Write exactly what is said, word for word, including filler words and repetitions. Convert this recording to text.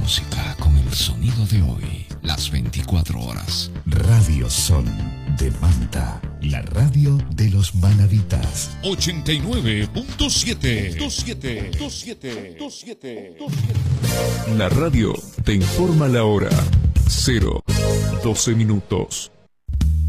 música con el sonido de hoy, las veinticuatro horas. Radio Son de Manta, la radio de los manavitas. ochenta y nueve punto siete. siete, siete, siete. La radio te informa la hora. Cero, doce minutos.